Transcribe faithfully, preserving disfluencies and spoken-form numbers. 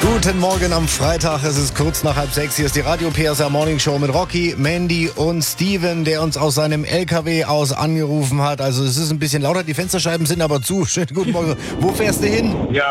Guten Morgen am Freitag, es ist kurz nach halb sechs. Hier ist die Radio P S R Morning Show mit Rocky, Mandy und Steven, der uns aus seinem L K W aus angerufen hat. Also es ist ein bisschen lauter, die Fensterscheiben sind aber zu. Schönen guten Morgen. Wo fährst du hin? Ja,